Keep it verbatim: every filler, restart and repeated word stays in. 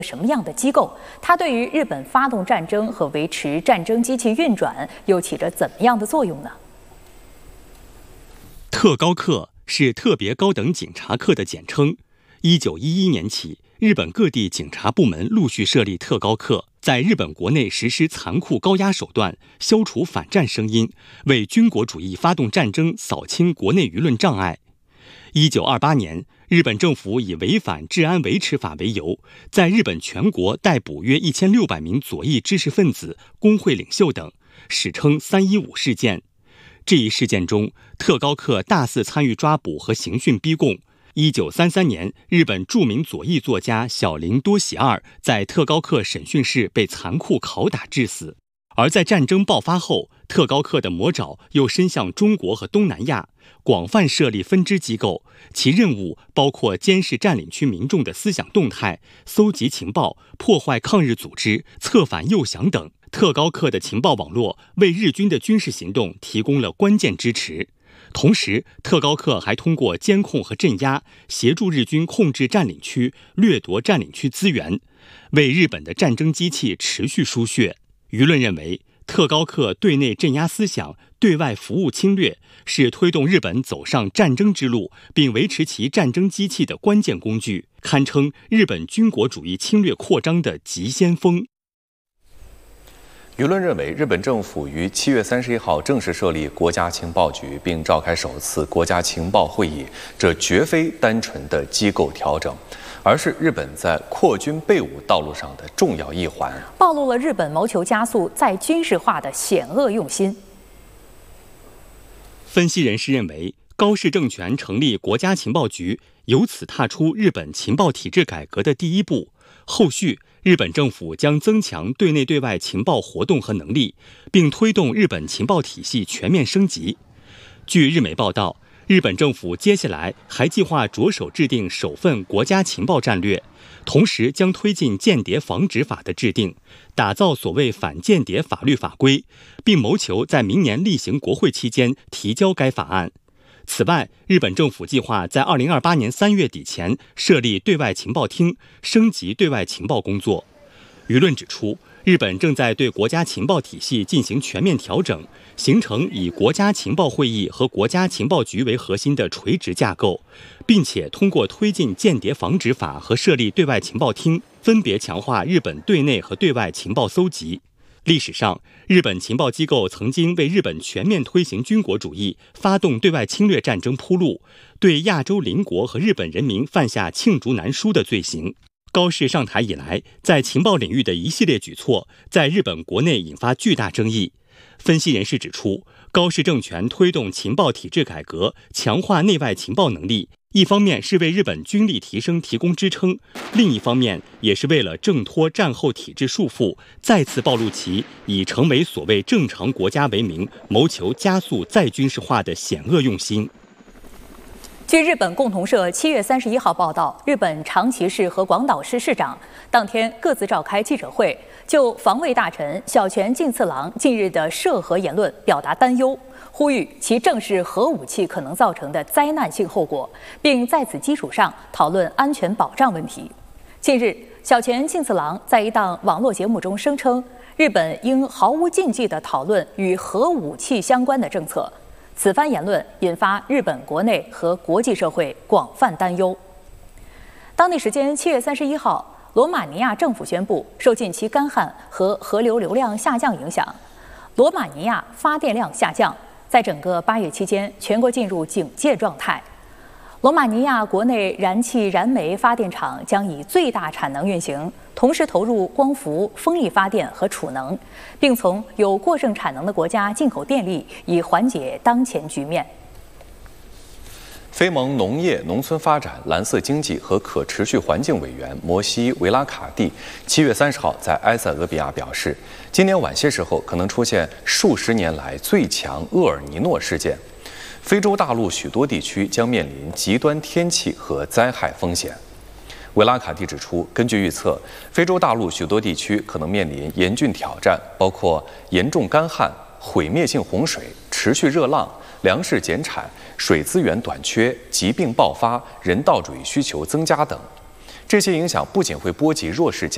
什么样的机构？它对于日本发动战争和维持战争机器运转又起着怎么样的作用呢？ 特高课是特别高等警察课的简称。一九一一年起，日本各地警察部门陆续设立特高课，在日本国内实施残酷高压手段，消除反战声音，为军国主义发动战争扫清国内舆论障碍。一九二八年，日本政府以违反治安维持法为由，在日本全国逮捕约一千六百名左翼知识分子、工会领袖等，史称三一五事件。这一事件中，特高课大肆参与抓捕和刑讯逼供。一九三三年，日本著名左翼作家小林多喜二在特高课审讯室被残酷拷打致死。而在战争爆发后，特高课的魔爪又伸向中国和东南亚，广泛设立分支机构，其任务包括监视占领区民众的思想动态、搜集情报、破坏抗日组织、策反诱降等。特高课的情报网络为日军的军事行动提供了关键支持。同时，特高课还通过监控和镇压，协助日军控制占领区、掠夺占领区资源，为日本的战争机器持续输血。舆论认为，特高课对内镇压思想、对外服务侵略，是推动日本走上战争之路并维持其战争机器的关键工具，堪称日本军国主义侵略扩张的急先锋。 舆论认为，日本政府于七月三十一号正式设立国家情报局，并召开首次国家情报会议，这绝非单纯的机构调整，而是日本在扩军备武道路上的重要一环， 暴露了日本谋求加速再军事化的险恶用心。 分析人士认为，高市政权成立国家情报局，由此踏出日本情报体制改革的第一步。后续，日本政府将增强对内对外情报活动和能力，并推动日本情报体系全面升级。据日媒报道，日本政府接下来还计划着手制定首份国家情报战略，同时将推进间谍防止法的制定，打造所谓反间谍法律法规，并谋求在明年例行国会期间提交该法案。此外，日本政府计划在二零二八年三月底前设立对外情报厅，升级对外情报工作。舆论指出，日本正在对国家情报体系进行全面调整，形成以国家情报会议和国家情报局为核心的垂直架构，并且通过推进间谍防止法和设立对外情报厅，分别强化日本对内和对外情报搜集。历史上，日本情报机构曾经为日本全面推行军国主义、发动对外侵略战争铺路，对亚洲邻国和日本人民犯下罄竹难书的罪行。高市上台以来，在情报领域的一系列举措，在日本国内引发巨大争议。分析人士指出，高市政权推动情报体制改革，强化内外情报能力，一方面是为日本军力提升提供支撑，另一方面也是为了挣脱战后体制束缚，再次暴露其以成为所谓正常国家为名，谋求加速再军事化的险恶用心。 据日本共同社七月三十一号报道，日本长崎市和广岛市市长当天各自召开记者会，就防卫大臣小泉进次郎近日的涉核言论表达担忧，呼吁其正视核武器可能造成的灾难性后果，并在此基础上讨论安全保障问题。近日，小泉进次郎在一档网络节目中声称，日本应毫无禁忌地讨论与核武器相关的政策。此番言论引发日本国内和国际社会广泛担忧。当地时间七月三十一号，罗马尼亚政府宣布，受近期干旱和河流流量下降影响，罗马尼亚发电量下降，在整个八月期间，全国进入警戒状态。罗马尼亚国内燃气燃煤发电厂将以最大产能运行，同时投入光伏、风力发电和储能，并从有过剩产能的国家进口电力，以缓解当前局面。 非盟农业、农村发展、蓝色经济和可持续环境委员摩西·维拉卡蒂七月三十号在埃塞俄比亚表示，今年晚些时候可能出现数十年来最强厄尔尼诺事件。非洲大陆许多地区将面临极端天气和灾害风险。维拉卡蒂指出，根据预测，非洲大陆许多地区可能面临严峻挑战，包括严重干旱、毁灭性洪水、持续热浪、粮食减产、水资源短缺、疾病爆发、人道主义需求增加等。这些影响不仅会波及弱势家